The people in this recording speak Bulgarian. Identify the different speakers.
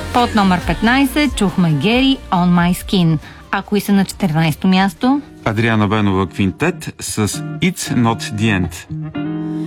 Speaker 1: Под номер 15 чухме Гери On My Skin. А кои са на 14-то място?
Speaker 2: Адриана Бенова Квинтет с It's Not The End.